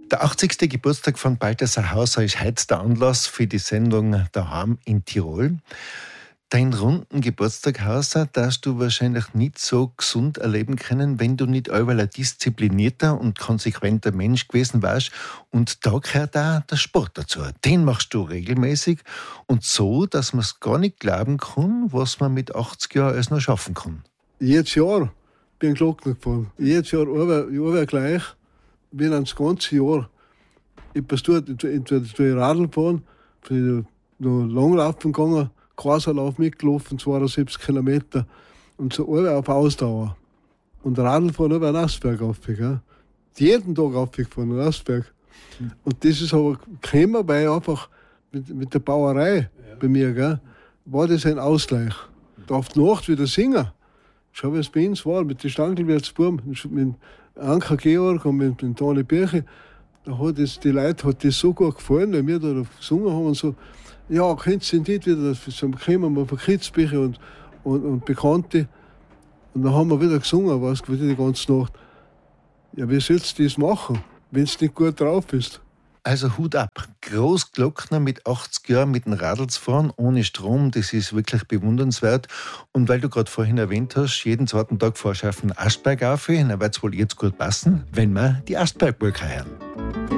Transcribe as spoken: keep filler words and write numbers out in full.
Der achtzigste Geburtstag von Balthasar Hauser ist heute der Anlass für die Sendung Daheim in Tirol. Deinen runden Geburtstag, Hauser, darfst du wahrscheinlich nicht so gesund erleben können, wenn du nicht überall ein disziplinierter und konsequenter Mensch gewesen warst. Und da gehört auch der Sport dazu. Den machst du regelmäßig und so, dass man es gar nicht glauben kann, was man mit achtzig Jahren alles noch schaffen kann. Jedes Jahr bin ich Glocken gefahren. Jedes Jahr arbeite ich arbeite gleich. Bin das ganze Jahr. Ich bin entweder Radl gefahren, bin noch Langlaufen gegangen, Quasarlauf mitgelaufen, zweiundsiebzig Kilometer. Und so alle auf Ausdauer. Und Radlfahren über den Astberg rauf. Gell? Jeden Tag raufgefahren, den Astberg. Und das ist aber gekommen, weil einfach mit, mit der Bauerei ja. bei mir, gell, war das ein Ausgleich. Da auf die Nacht wieder singen. Schau, wie es bei uns war, mit den Stankelwärtsbuben, mit Anker Georg und mit, mit Toni Birche. Da hat es, die Leute hat das so gut gefallen, weil wir da gesungen haben und so. Ja, kennst du nicht wieder, so kommen wir von Kitzbücher und, und, und Bekannte. Und dann haben wir wieder gesungen, was die ganze Nacht. Ja, wie sollst du das machen, wenn du nicht gut drauf bist? Also Hut ab. Großglockner mit achtzig Jahren mit dem Radl zu fahren, ohne Strom, das ist wirklich bewundernswert. Und weil du gerade vorhin erwähnt hast, jeden zweiten Tag fahrst du auf den Astberg auf, dann wird es wohl jetzt gut passen, wenn wir die Astbergwolke hören.